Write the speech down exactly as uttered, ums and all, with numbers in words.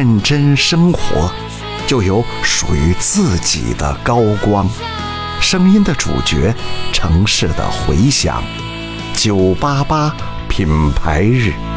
认真生活，就有属于自己的高光。声音的主角，城市的回响。九八八品牌日。